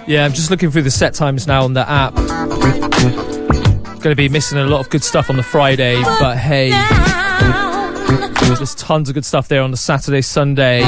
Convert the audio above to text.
Yeah, I'm just looking through the set times now on the app. Going to be missing a lot of good stuff on the Friday, but hey, there's tons of good stuff there on the Saturday, Sunday.